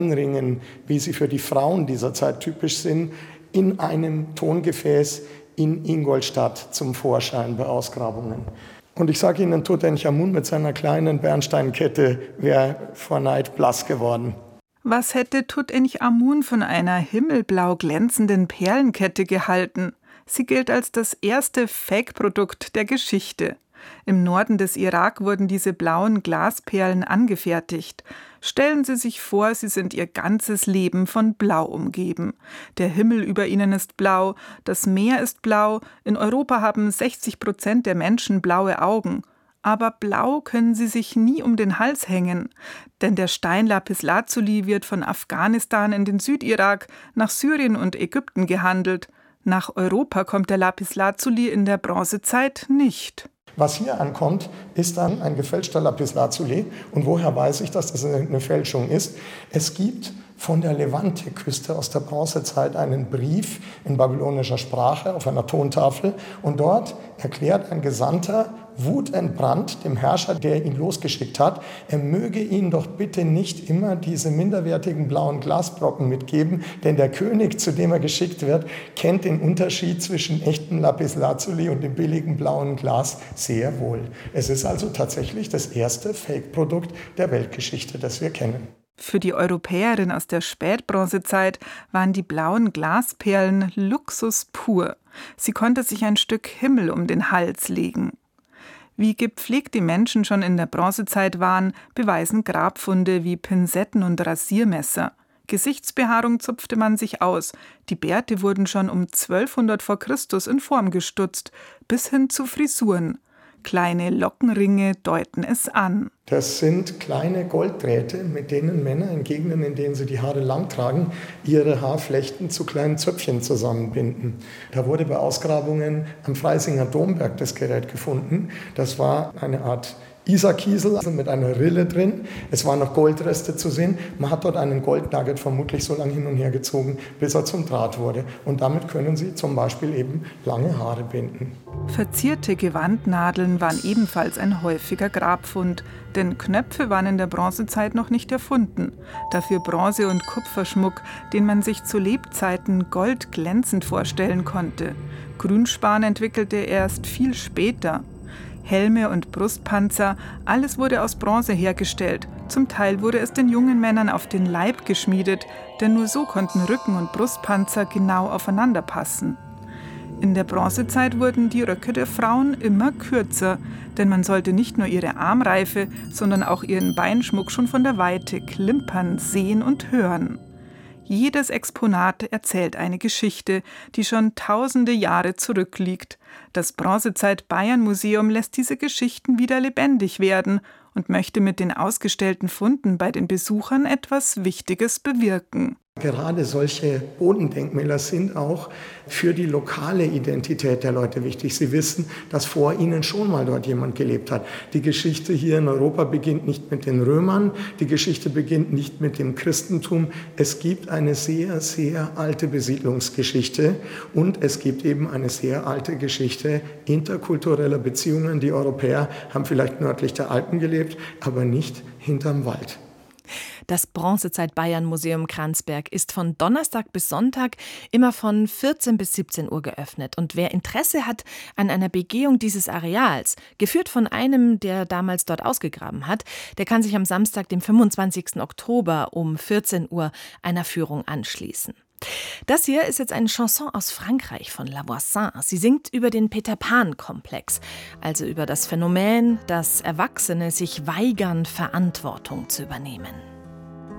Ringen, wie sie für die Frauen dieser Zeit typisch sind, in einem Tongefäß in Ingolstadt zum Vorschein bei Ausgrabungen. Und ich sage Ihnen, Tutanchamun mit seiner kleinen Bernsteinkette wäre vor Neid blass geworden. Was hätte Tutanchamun von einer himmelblau glänzenden Perlenkette gehalten? Sie gilt als das erste Fake-Produkt der Geschichte. Im Norden des Irak wurden diese blauen Glasperlen angefertigt. Stellen Sie sich vor, Sie sind Ihr ganzes Leben von Blau umgeben. Der Himmel über Ihnen ist blau, das Meer ist blau, in Europa haben 60% der Menschen blaue Augen. Aber blau können sie sich nie um den Hals hängen, denn der Stein Lapislazuli wird von Afghanistan in den Südirak, nach Syrien und Ägypten gehandelt. Nach Europa kommt der Lapislazuli in der Bronzezeit nicht. Was hier ankommt, ist dann ein gefälschter Lapislazuli. Und woher weiß ich, dass das eine Fälschung ist? Es gibt von der Levante-Küste aus der Bronzezeit einen Brief in babylonischer Sprache auf einer Tontafel. Und dort erklärt ein Gesandter, wutentbrannt dem Herrscher, der ihn losgeschickt hat, er möge ihnen doch bitte nicht immer diese minderwertigen blauen Glasbrocken mitgeben, denn der König, zu dem er geschickt wird, kennt den Unterschied zwischen echtem Lapislazuli und dem billigen blauen Glas sehr wohl. Es ist also tatsächlich das erste Fake-Produkt der Weltgeschichte, das wir kennen. Für die Europäerin aus der Spätbronzezeit waren die blauen Glasperlen Luxus pur. Sie konnte sich ein Stück Himmel um den Hals legen. Wie gepflegt die Menschen schon in der Bronzezeit waren, beweisen Grabfunde wie Pinzetten und Rasiermesser. Gesichtsbehaarung zupfte man sich aus. Die Bärte wurden schon um 1200 v. Chr. In Form gestutzt, bis hin zu Frisuren. Kleine Lockenringe deuten es an. Das sind kleine Golddrähte, mit denen Männer in Gegenden, in denen sie die Haare lang tragen, ihre Haarflechten zu kleinen Zöpfchen zusammenbinden. Da wurde bei Ausgrabungen am Freisinger Domberg das Gerät gefunden. Das war eine Art Isarkiesel, also mit einer Rille drin. Es waren noch Goldreste zu sehen. Man hat dort einen Goldnugget vermutlich so lange hin und her gezogen, bis er zum Draht wurde. Und damit können Sie zum Beispiel eben lange Haare binden. Verzierte Gewandnadeln waren ebenfalls ein häufiger Grabfund, denn Knöpfe waren in der Bronzezeit noch nicht erfunden. Dafür Bronze- und Kupferschmuck, den man sich zu Lebzeiten goldglänzend vorstellen konnte. Grünspan entwickelte erst viel später. Helme und Brustpanzer, alles wurde aus Bronze hergestellt. Zum Teil wurde es den jungen Männern auf den Leib geschmiedet, denn nur so konnten Rücken- und Brustpanzer genau aufeinander passen. In der Bronzezeit wurden die Röcke der Frauen immer kürzer, denn man sollte nicht nur ihre Armreife, sondern auch ihren Beinschmuck schon von der Weite klimpern, sehen und hören. Jedes Exponat erzählt eine Geschichte, die schon tausende Jahre zurückliegt. Das Bronzezeit-Bayern-Museum lässt diese Geschichten wieder lebendig werden und möchte mit den ausgestellten Funden bei den Besuchern etwas Wichtiges bewirken. Gerade solche Bodendenkmäler sind auch für die lokale Identität der Leute wichtig. Sie wissen, dass vor ihnen schon mal dort jemand gelebt hat. Die Geschichte hier in Europa beginnt nicht mit den Römern, die Geschichte beginnt nicht mit dem Christentum. Es gibt eine sehr, sehr alte Besiedlungsgeschichte und es gibt eben eine sehr alte Geschichte interkultureller Beziehungen. Die Europäer haben vielleicht nördlich der Alpen gelebt, aber nicht hinterm Wald. Das Bronzezeit-Bayern-Museum Kransberg ist von Donnerstag bis Sonntag immer von 14 bis 17 Uhr geöffnet. Und wer Interesse hat an einer Begehung dieses Areals, geführt von einem, der damals dort ausgegraben hat, der kann sich am Samstag, dem 25. Oktober um 14 Uhr einer Führung anschließen. Das hier ist jetzt eine Chanson aus Frankreich von La Voisin. Sie singt über den Peter-Pan-Komplex, also über das Phänomen, dass Erwachsene sich weigern, Verantwortung zu übernehmen.